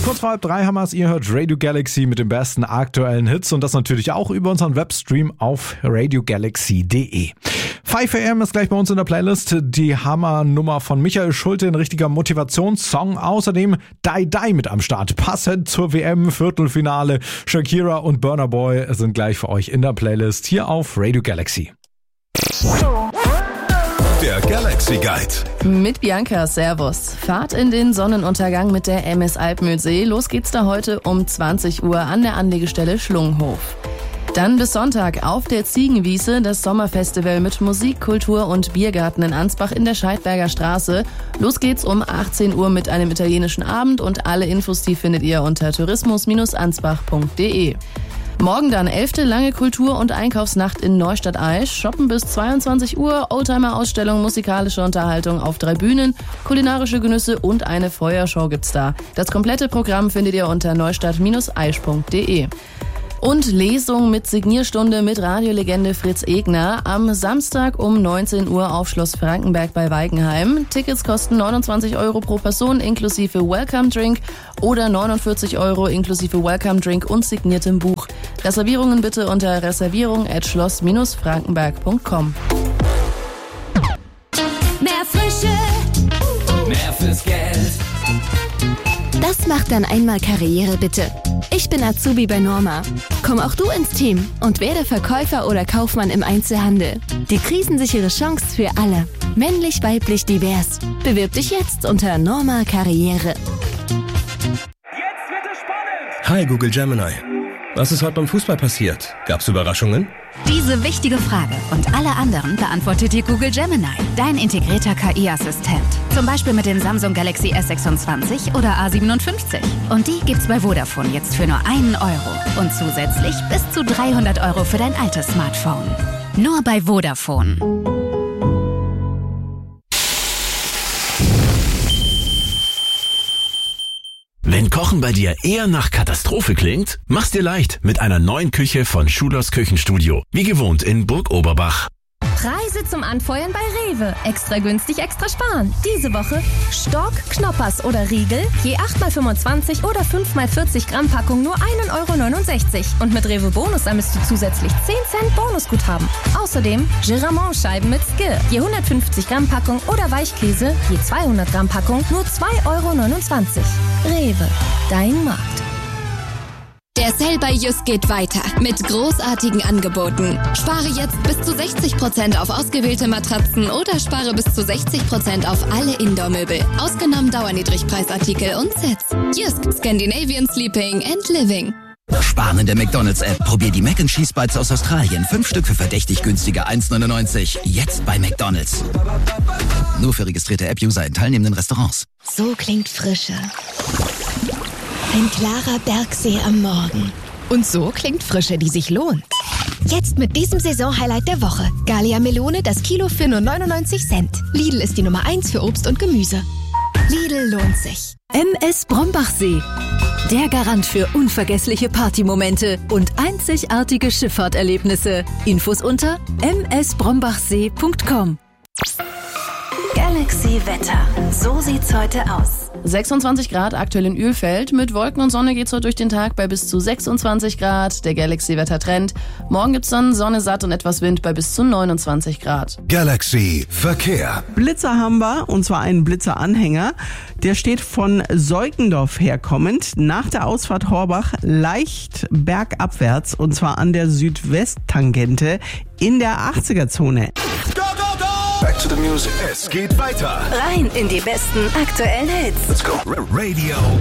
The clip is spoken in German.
Kurz vor 2:30 haben wir es. Ihr hört Radio Galaxy mit den besten aktuellen Hits und das natürlich auch über unseren Webstream auf radiogalaxy.de. 5 AM ist gleich bei uns in der Playlist. Die Hammernummer von Michael Schulte, ein richtiger Motivationssong. Außerdem Die Die mit am Start. Passend zur WM, Viertelfinale. Shakira und Burna Boy sind gleich für euch in der Playlist hier auf Radio Galaxy. Der Galaxy Guide. Mit Bianca, Servus. Fahrt in den Sonnenuntergang mit der MS Alpmühlsee. Los geht's da heute um 20 Uhr an der Anlegestelle Schlungenhof. Dann bis Sonntag auf der Ziegenwiese das Sommerfestival mit Musik, Kultur und Biergarten in Ansbach in der Scheidberger Straße. Los geht's um 18 Uhr mit einem italienischen Abend und alle Infos, die findet ihr unter tourismus-ansbach.de. Morgen dann 11. lange Kultur- und Einkaufsnacht in Neustadt-Aisch. Shoppen bis 22 Uhr, Oldtimer-Ausstellung, musikalische Unterhaltung auf 3 Bühnen, kulinarische Genüsse und eine Feuershow gibt's da. Das komplette Programm findet ihr unter neustadt-aisch.de. Und Lesung mit Signierstunde mit Radiolegende Fritz Egner am Samstag um 19 Uhr auf Schloss Frankenberg bei Weigenheim. Tickets kosten 29 € pro Person inklusive Welcome Drink oder 49 € inklusive Welcome Drink und signiertem Buch. Reservierungen bitte unter reservierung@schloss-frankenberg.com. Mehr Frische, mehr fürs Geld. das macht dann einmal Karriere bitte. Ich bin Azubi bei Norma. Komm auch du ins Team und werde Verkäufer oder Kaufmann im Einzelhandel. Die krisensichere Chance für alle. Männlich, weiblich, divers. Bewirb dich jetzt unter Norma Karriere. Jetzt wird es spannend. Hi Google Gemini. Was ist heute beim Fußball passiert? Gab's Überraschungen? Diese wichtige Frage und alle anderen beantwortet dir Google Gemini, dein integrierter KI-Assistent. Zum Beispiel mit dem Samsung Galaxy S26 oder A57. Und die gibt's bei Vodafone jetzt für nur 1 € und zusätzlich bis zu 300 € für dein altes Smartphone. Nur bei Vodafone. Wenn Kochen bei dir eher nach Katastrophe klingt, mach's dir leicht mit einer neuen Küche von Schulers Küchenstudio. Wie gewohnt in Burg Oberbach. Preise zum Anfeuern bei Rewe. Extra günstig, extra sparen. Diese Woche Stork, Knoppers oder Riegel, je 8x25 oder 5x40 Gramm Packung nur 1,69 € Und mit Rewe Bonus sammelst du zusätzlich 10 Cent Bonusguthaben. Außerdem Giramont-Scheiben mit Skir, je 150 Gramm Packung oder Weichkäse, je 200 Gramm Packung nur 2,29 €. Rewe, dein Markt. Der Sale bei Jysk geht weiter mit großartigen Angeboten. Spare jetzt bis zu 60% auf ausgewählte Matratzen oder spare bis zu 60% auf alle Indoor-Möbel. Ausgenommen Dauerniedrigpreisartikel und Sets. Jysk, Scandinavian Sleeping and Living. Sparen in der McDonald's-App. Probier die Mac & Cheese Bites aus Australien. 5 Stück für verdächtig günstige 1,99 €. Jetzt bei McDonald's. Nur für registrierte App-User in teilnehmenden Restaurants. So klingt Frische. Ein klarer Bergsee am Morgen. Und so klingt Frische, die sich lohnt. Jetzt mit diesem Saisonhighlight der Woche. Gallia Melone, das Kilo für nur 99 Cent. Lidl ist die Nummer 1 für Obst und Gemüse. Lidl lohnt sich. MS Brombachsee. Der Garant für unvergessliche Partymomente und einzigartige Schifffahrterlebnisse. Infos unter msbrombachsee.com. Galaxy Wetter. So sieht's heute aus. 26 Grad aktuell in Ölfeld. Mit Wolken und Sonne geht's heute durch den Tag bei bis zu 26 Grad. Der Galaxy-Wetter-Trend. Morgen gibt's dann Sonne satt und etwas Wind bei bis zu 29 Grad. Galaxy Verkehr. Blitzer haben wir, und zwar einen Blitzeranhänger. Der steht von Seukendorf herkommend nach der Ausfahrt Horbach leicht bergabwärts, und zwar an der Südwesttangente in der 80er-Zone. Back to the music. Es geht weiter. Rein in die besten aktuellen Hits. Let's go. Radio